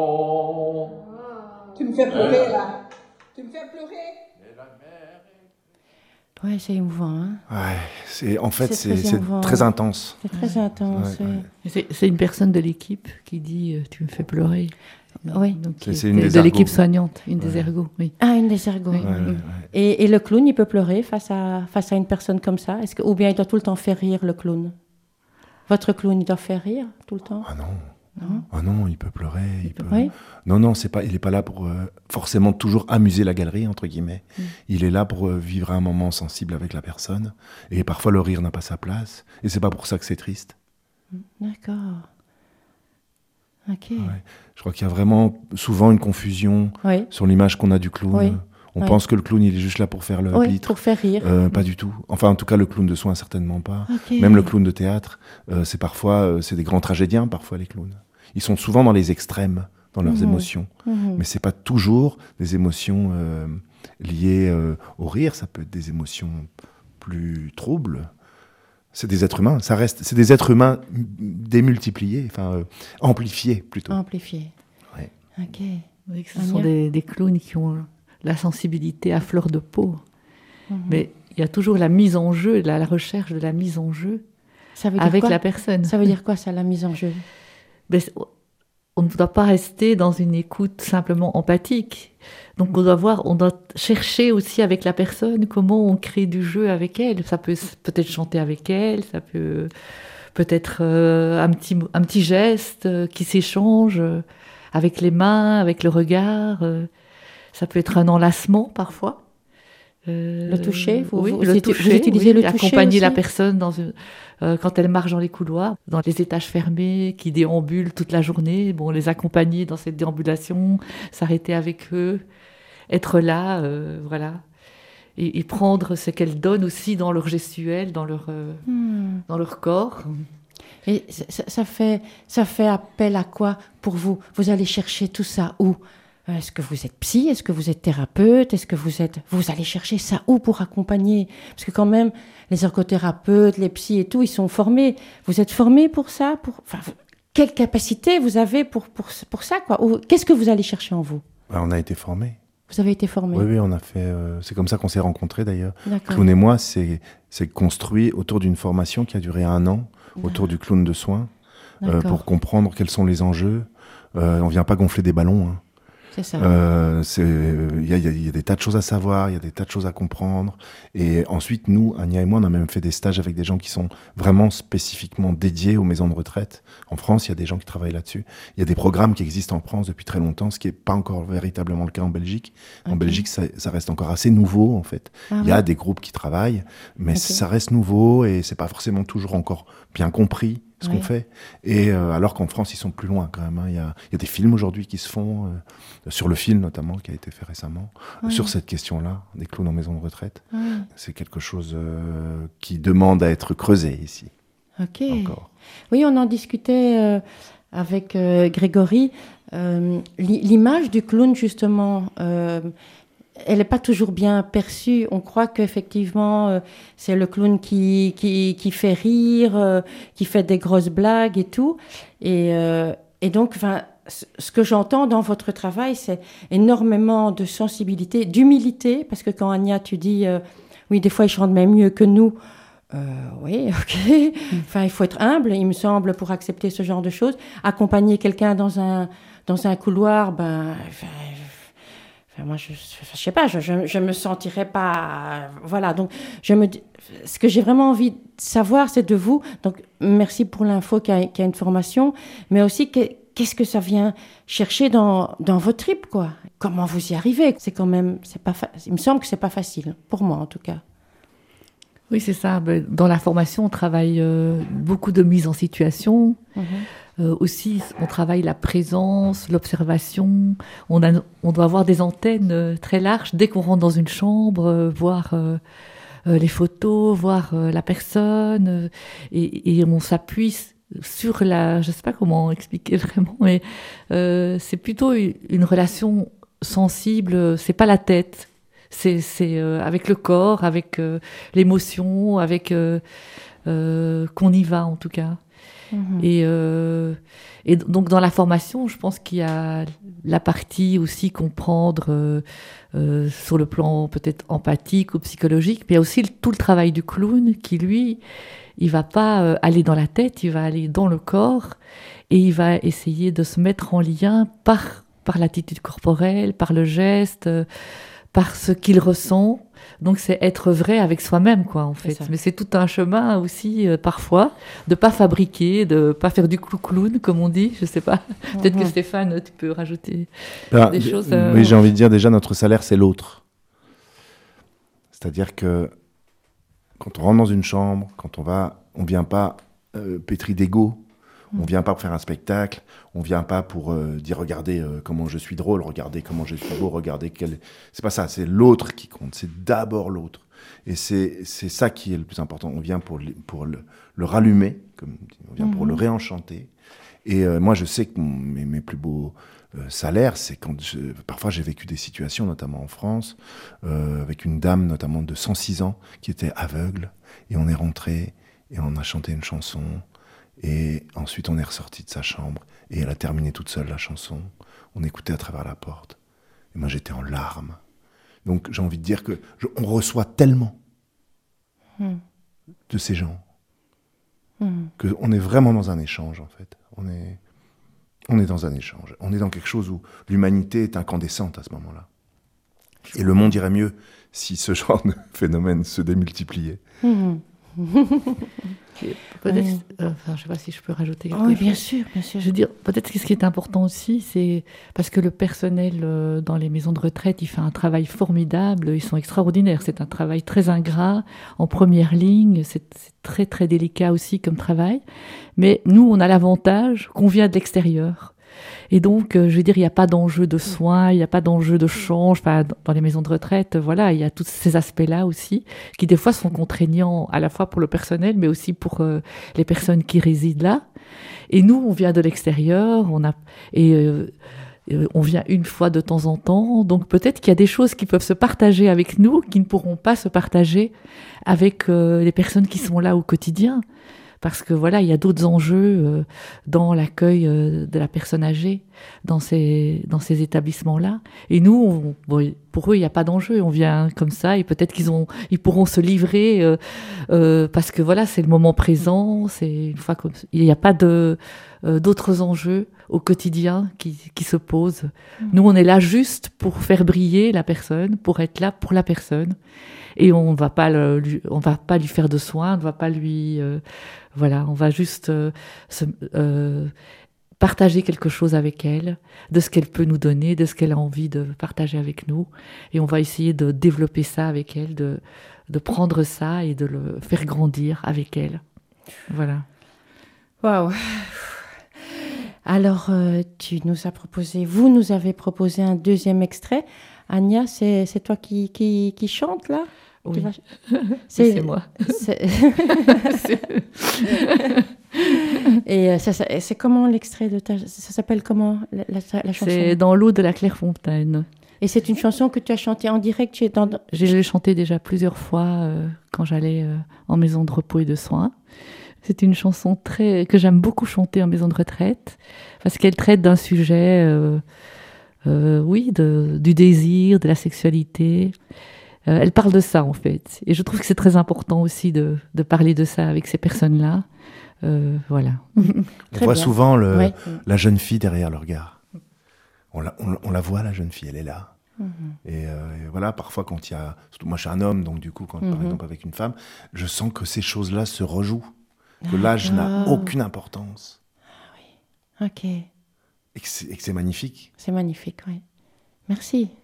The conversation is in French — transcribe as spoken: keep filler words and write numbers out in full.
Tu me fais pleurer là. Tu me fais pleurer. Ouais, c'est émouvant. Hein ouais, c'est, en fait, c'est, c'est, très, c'est très intense. C'est très intense, ouais, oui. ouais. C'est, c'est une personne de l'équipe qui dit euh, « tu me fais pleurer ». Oui. Donc, C'est, c'est c'est une de, des de ergots. l'équipe soignante, une Ouais. des ergots, oui. Ah, une des ergots. Oui. Ouais, ouais, ouais. Et, et le clown, il peut pleurer face à, face à une personne comme ça? Est-ce que, ou bien il doit tout le temps faire rire, le clown? Votre clown, il doit faire rire tout le temps? Ah non. Non. Ah non, il peut pleurer. Il Il peut... peut- oui. Non, non, c'est pas, il n'est pas là pour euh, forcément toujours amuser la galerie, entre guillemets. Mm. Il est là pour euh, vivre un moment sensible avec la personne. Et parfois, le rire n'a pas sa place. Et c'est pas pour ça que c'est triste. D'accord. Ok. Ouais. Je crois qu'il y a vraiment souvent une confusion Oui. sur l'image qu'on a du clown. Oui. On Oui. pense que le clown, il est juste là pour faire le Oui, pitre. pour faire rire. Euh, pas du tout. Enfin, en tout cas, le clown de soins, certainement pas. Ok. Même le clown de théâtre, euh, c'est parfois, euh, c'est des grands tragédiens, parfois, les clowns. Ils sont souvent dans les extrêmes, dans leurs Mhm. émotions. Mhm. Mais c'est pas toujours des émotions euh, liées euh, au rire. Ça peut être des émotions plus troubles. C'est des êtres humains. Ça reste, c'est des êtres humains m- démultipliés, enfin euh, amplifiés plutôt. Amplifié. Ouais. Ok. Oui, ce Ania? sont des, des clowns qui ont la sensibilité à fleur de peau. Mhm. Mais il y a toujours la mise en jeu, la, la recherche de la mise en jeu Ça veut dire avec quoi? la personne. Ça veut dire quoi, ça, la mise en jeu? Ben, c'est- on ne doit pas rester dans une écoute simplement empathique. Donc on doit voir, on doit chercher aussi avec la personne comment on crée du jeu avec elle. Ça peut s- peut-être chanter avec elle, ça peut peut-être euh, un petit mo- un petit geste euh, qui s'échange euh, avec les mains, avec le regard. euh. Ça peut être un enlacement parfois. Euh, Le toucher, vous- oui, vous le uti- toucher, vous utilisez oui, le toucher accompagner la aussi personne dans une, euh, quand elle marche dans les couloirs, dans les étages fermés, qui déambulent toute la journée. Bon, les accompagner dans cette déambulation, s'arrêter avec eux, être là, euh, voilà, et, et prendre ce qu'elles donnent aussi dans leur gestuelle, dans leur euh, Hmm. dans leur corps. Et ça, ça- ça fait, ça fait appel à quoi pour vous? Vous allez chercher tout ça où? Euh, Est-ce que vous êtes psy? Est-ce que vous êtes thérapeute? Est-ce que vous êtes... Vous allez chercher ça où pour accompagner? Parce que quand même, les ergothérapeutes, les psys et tout, ils sont formés. Vous êtes formés pour ça? Pour... Enfin, vous- quelle capacité vous avez pour, pour, pour ça, quoi? Ou qu'est-ce que vous allez chercher en vous? Ouais, on a été formés. Vous avez été formé? Oui, oui, on a fait. euh, c'est comme ça qu'on s'est rencontrés d'ailleurs. D'accord. Clown et moi, c'est, c'est construit autour d'une formation qui a duré un an, autour du clown de soins, euh, D'accord. pour comprendre quels sont les enjeux. Euh, on vient pas gonfler des ballons. Hein. C'est ça. Euh, c'est, il y a, il y a- il y a des tas de choses à savoir, il y a des tas de choses à comprendre. Et ensuite, nous, Ania et moi, on a même fait des stages avec des gens qui sont vraiment spécifiquement dédiés aux maisons de retraite. En France, il y a des gens qui travaillent là-dessus. Il y a des programmes qui existent en France depuis très longtemps, ce qui n'est pas encore véritablement le cas en Belgique. En Ok. Belgique, ça, ça reste encore assez nouveau, en fait. Ah Il y a ouais. des groupes qui travaillent, mais Ok. ça reste nouveau et c'est pas forcément toujours encore bien compris ce Oui. qu'on fait. Et euh, alors qu'en France, ils sont plus loin quand même. Hein. Il y a, il y a des films aujourd'hui qui se font, euh, sur le film notamment, qui a été fait récemment, Oui. sur cette question-là, des clowns en maison de retraite. Oui. C'est quelque chose euh, qui demande à être creusé ici, Ok. encore. Oui, on en discutait euh, avec euh, Grégory. Euh, l'i- l'image du clown, justement, euh, elle n'est pas toujours bien perçue. On croit qu'effectivement, euh, c'est le clown qui, qui, qui fait rire, euh, qui fait des grosses blagues et tout. Et, euh, et donc, enfin, ce ce que j'entends dans votre travail, c'est énormément de sensibilité, d'humilité, parce que quand Ania, tu dis, euh, oui, des fois, ils chantent même mieux que nous. Euh, oui, ok. Enfin, il faut être humble, il me semble, pour accepter ce genre de choses. Accompagner quelqu'un dans un, dans un couloir, ben, enfin, enfin, moi, je, je sais pas, je, je, je me sentirais pas, voilà. Donc, je me, dis- ce que j'ai vraiment envie de savoir, c'est de vous. Donc, merci pour l'info qu'il y a, qu'il y a une formation, mais aussi que- qu'est-ce que ça vient chercher dans, dans votre trip, quoi. Comment vous y arrivez? C'est quand même, c'est pas, fa- il me semble que c'est pas facile, pour moi en tout cas. Oui, c'est ça. Ben, dans la formation, on travaille euh, beaucoup de mise en situation. Mhm. Euh, aussi, on travaille la présence, l'observation. On, a, on doit avoir des antennes euh, très larges dès qu'on rentre dans une chambre, euh, voir euh, euh, les photos, voir euh, la personne. euh, et, et on s'appuie sur la... Je ne sais pas comment expliquer vraiment, mais euh, c'est plutôt une, une relation sensible. C'est pas la tête. C'est, c'est euh, avec le corps, avec euh, l'émotion, avec euh, euh, qu'on y va en tout cas. Mhm. Et, euh, et donc dans la formation, je pense qu'il y a la partie aussi comprendre euh, euh, sur le plan peut-être empathique ou psychologique, mais il y a aussi le- tout le travail du clown qui, lui, il va pas euh, aller dans la tête, il va aller dans le corps et il va essayer de se mettre en lien par, par l'attitude corporelle, par le geste, euh, par ce qu'il ressent. Donc c'est être vrai avec soi-même, quoi, en C'est fait. ça. Mais c'est tout un chemin aussi, euh, parfois, de pas fabriquer, de pas faire du clou-clown, comme on dit. Je sais pas. Peut-être que Mhm. Stéphane, tu peux rajouter Ben, des d- choses. euh, Oui, j'ai envie de dire déjà, notre salaire, c'est l'autre. C'est-à-dire que quand on rentre dans une chambre, quand on va, on vient pas euh, pétri d'ego, on vient pas pour faire un spectacle, on vient pas pour euh, dire regardez euh, comment je suis drôle, regardez comment je suis beau, regardez quel. C'est pas ça, c'est l'autre qui compte, c'est d'abord l'autre. Et c'est c'est ça qui est le plus important. On vient pour le, pour le, le rallumer, comme on vient pour le réenchanter. Et euh, moi, je sais que mon- mes, mes plus beaux euh, salaires, c'est quand je, parfois j'ai vécu des situations, notamment en France, euh, avec une dame, notamment de cent six ans, qui était aveugle, et on est rentré et on a chanté une chanson. Et ensuite, on est ressorti de sa chambre et elle a terminé toute seule la chanson. On écoutait à travers la porte. Et moi, j'étais en larmes. Donc, j'ai envie de dire que je- on reçoit tellement Mm. de ces gens Mm. qu'on est vraiment dans un échange, en fait. On est, on est dans un échange. On est dans quelque chose où l'humanité est incandescente à ce moment-là. Et le monde irait mieux si ce genre de phénomène se démultipliait. Mhm. Peut-être, Oui. euh, enfin, je sais pas si je peux rajouter quelque Oh, oui, chose. bien sûr, bien sûr. Je veux dire, peut-être que ce qui est important aussi, c'est parce que le personnel euh, dans les maisons de retraite, il fait un travail formidable, ils sont extraordinaires. C'est un travail très ingrat, en première ligne, c'est c'est très très délicat aussi comme travail. Mais nous, on a l'avantage qu'on vient de l'extérieur. Et donc, euh, je veux dire, il n'y a pas d'enjeu de soins, il n'y a pas d'enjeu de change. Enfin, dans les maisons de retraite, voilà, il y a tous ces aspects-là aussi, qui des fois sont contraignants à la fois pour le personnel, mais aussi pour euh, les personnes qui résident là. Et nous, on vient de l'extérieur, on a et euh, euh, on vient une fois de temps en temps. Donc peut-être qu'il y a des choses qui peuvent se partager avec nous, qui ne pourront pas se partager avec euh, les personnes qui sont là au quotidien. Parce que voilà, il y a d'autres enjeux euh, dans l'accueil euh, de la personne âgée, dans ces, dans ces établissements-là. Et nous, on- bon, pour eux, il n'y a pas d'enjeu. On vient comme ça et peut-être qu'ils ont, ils pourront se livrer euh, euh, parce que voilà, c'est le moment présent. C'est une fois comme il n'y a pas de euh, d'autres enjeux au quotidien qui, qui se posent. Nous, on est là juste pour faire briller la personne, pour être là pour la personne. Et on va pas le, lui, on va pas lui faire de soins, on va pas lui, euh, voilà, on va juste euh, se, euh, partager quelque chose avec elle, de ce qu'elle peut nous donner, de ce qu'elle a envie de partager avec nous, et on va essayer de développer ça avec elle, de de prendre ça et de le faire grandir avec elle, voilà. Waouh. Alors, euh, tu nous as proposé, vous nous avez proposé un deuxième extrait. Anya, c'est c'est toi qui, qui, qui chante là? Oui, Tu vas- c'est, c'est moi. c'est- Et euh, ça, ça- c'est comment l'extrait de ta... Ça s'appelle comment la, la- la chanson? C'est dans l'eau de la Clairefontaine. Et c'est une chanson que tu as chantée en direct? Tu es dans... J'ai chanté déjà plusieurs fois euh, quand j'allais euh, en maison de repos et de soins. C'est une chanson très que j'aime beaucoup chanter en maison de retraite parce qu'elle traite d'un sujet, euh, euh, oui, de, du désir, de la sexualité. Euh, elle parle de ça en fait, et je trouve que c'est très important aussi de, de parler de ça avec ces personnes-là. Euh, voilà. On Très voit bien. souvent le, Ouais. la jeune fille derrière le regard. On la, on, on la voit, la jeune fille, elle est là. Et, euh, et voilà, parfois quand il y a... Surtout moi, je suis un homme, donc du coup, quand, par Mhm. exemple avec une femme, je sens que ces choses-là se rejouent. Que l'âge n'a D'accord. aucune importance. Ok, Et que c'est et que c'est magnifique. c'est magnifique, oui. Merci.